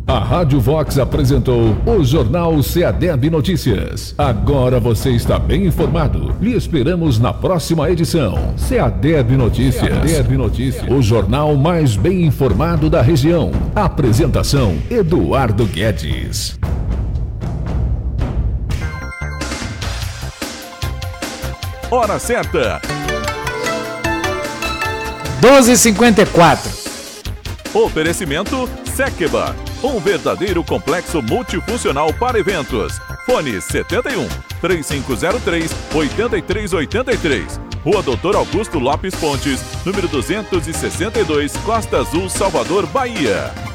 A Rádio Vox apresentou o Jornal Ceadeb Notícias. Agora você está bem informado. Lhe esperamos na próxima edição. Ceadeb Notícias. Ceadeb Notícias. O jornal mais bem informado da região. Apresentação: Eduardo Guedes. Hora certa. 12h54. Oferecimento Sekeba, um verdadeiro complexo multifuncional para eventos. Fone 71 3503 8383. Rua Doutor Augusto Lopes Pontes, número 262, Costa Azul, Salvador, Bahia.